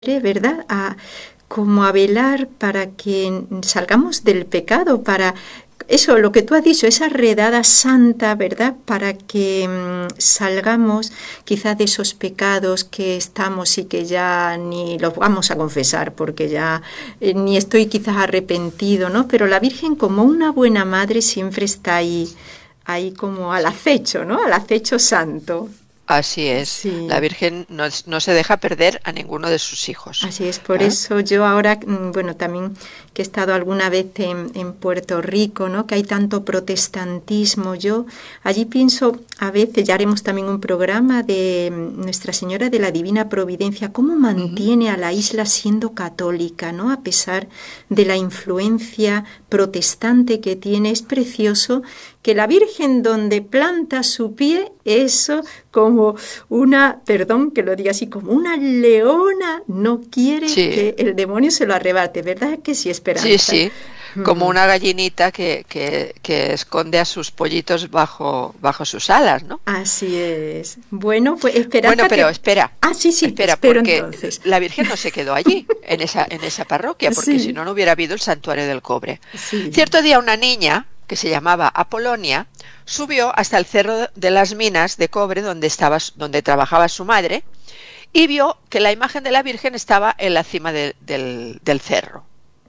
¿verdad? Como a velar para que salgamos del pecado, para eso, lo que tú has dicho, esa redada santa, ¿verdad? Para que salgamos quizás de esos pecados que estamos y que ya ni los vamos a confesar porque ya ni estoy quizás arrepentido, ¿no? Pero la Virgen, como una buena madre, siempre está ahí como al acecho, ¿no? Al acecho santo. Así es, Sí. la Virgen no se deja perder a ninguno de sus hijos. Así es, por eso yo ahora, bueno, también que he estado alguna vez en Puerto Rico, ¿no? Que hay tanto protestantismo, yo allí pienso, a veces, ya haremos también un programa de Nuestra Señora de la Divina Providencia, cómo mantiene a la isla siendo católica, ¿no? A pesar de la influencia protestante que tiene, es precioso que la Virgen donde planta su pie, eso como una, perdón que lo diga así, como una leona no quiere que el demonio se lo arrebate, ¿verdad que sí, Esperanza? Sí, sí, como una gallinita que esconde a sus pollitos bajo sus alas, ¿no? Así es. Bueno, pues Esperanza. Bueno, pero espera. Sí, espera, porque entonces la Virgen no se quedó allí, en esa parroquia, porque si no hubiera habido el santuario del cobre. Sí. Cierto día una niña que se llamaba Apolonia, subió hasta el cerro de las minas de cobre donde trabajaba su madre y vio que la imagen de la Virgen estaba en la cima del cerro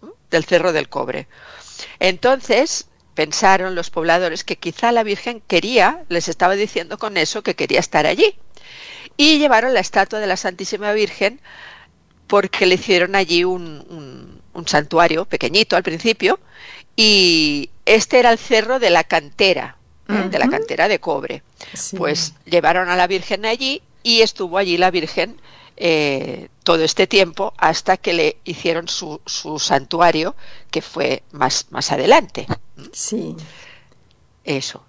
del cobre. Entonces pensaron los pobladores que quizá la Virgen les estaba diciendo con eso que quería estar allí. Y llevaron la estatua de la Santísima Virgen porque le hicieron allí un santuario pequeñito al principio, y este era el cerro de la cantera, de la cantera de cobre. Sí. Pues llevaron a la Virgen allí y estuvo allí la Virgen todo este tiempo hasta que le hicieron su santuario, que fue más adelante. Sí. Eso.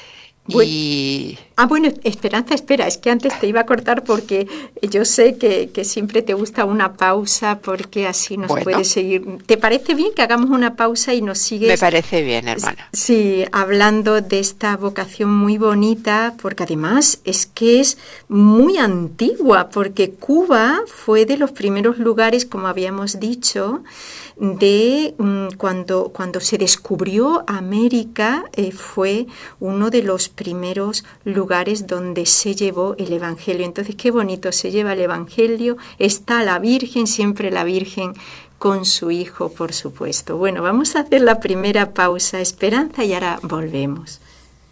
Bueno, Esperanza, espera, es que antes te iba a cortar porque yo sé que siempre te gusta una pausa porque así nos puedes seguir. ¿Te parece bien que hagamos una pausa y nos sigues? Me parece bien, hermana. Sí, hablando de esta vocación muy bonita, porque además es que es muy antigua, porque Cuba fue de los primeros lugares, como habíamos dicho, de cuando se descubrió América, fue uno de los primeros lugares donde se llevó el Evangelio. Entonces, qué bonito se lleva el Evangelio, está la Virgen, siempre la Virgen con su Hijo, por supuesto. Bueno, vamos a hacer la primera pausa, Esperanza, y ahora volvemos.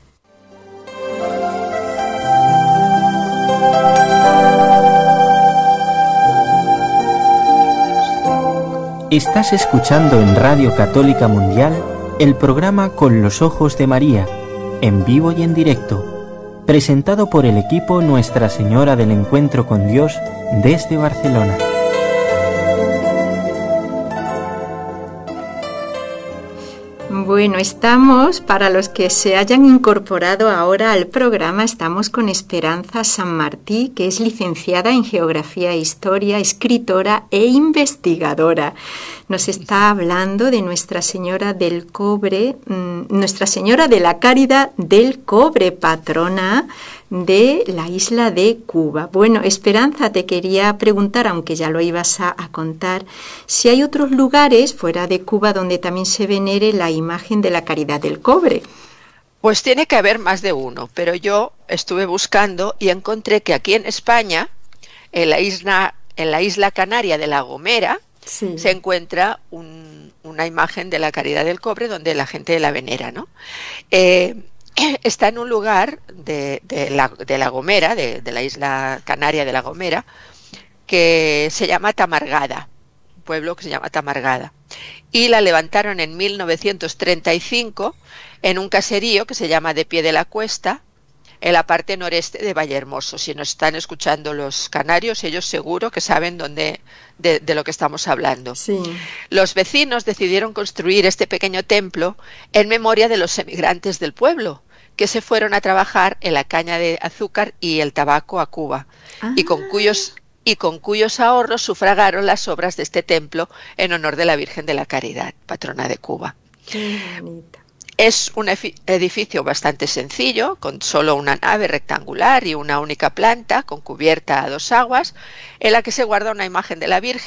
Estás escuchando en Radio Católica Mundial el programa Con los Ojos de María, en vivo y en directo, presentado por el equipo Nuestra Señora del Encuentro con Dios desde Barcelona. Bueno, estamos, para los que se hayan incorporado ahora al programa, estamos con Esperanza San Martí, que es licenciada en Geografía e Historia, escritora e investigadora. Nos está hablando de Nuestra Señora del Cobre, Nuestra Señora de la Caridad del Cobre, patrona de la isla de Cuba. Bueno, Esperanza, te quería preguntar, aunque ya lo ibas a contar, si hay otros lugares fuera de Cuba donde también se venere la imagen de la Caridad del Cobre. Pues tiene que haber más de uno, pero yo estuve buscando y encontré que aquí en España, en la isla canaria de La Gomera, sí, se encuentra una imagen de la Caridad del Cobre donde la gente la venera, ¿no? Está en un lugar de La Gomera, de la isla canaria de La Gomera, que se llama Tamargada, un pueblo que se llama Tamargada. Y la levantaron en 1935 en un caserío que se llama de Pie de la Cuesta, en la parte noreste de Vallehermoso. Si nos están escuchando los canarios, ellos seguro que saben de lo que estamos hablando. Sí. Los vecinos decidieron construir este pequeño templo en memoria de los emigrantes del pueblo, que se fueron a trabajar en la caña de azúcar y el tabaco a Cuba, y con cuyos ahorros sufragaron las obras de este templo en honor de la Virgen de la Caridad, patrona de Cuba. Qué bonita. Es un edificio bastante sencillo, con solo una nave rectangular y una única planta, con cubierta a 2 aguas, en la que se guarda una imagen de la Virgen